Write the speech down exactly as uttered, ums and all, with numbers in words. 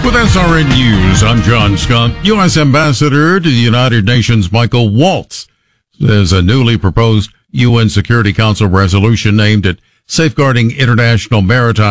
With S R N News, I'm John Scott. U S Ambassador to the United Nations Michael Waltz says a newly proposed U N Security Council resolution aimed at safeguarding international maritime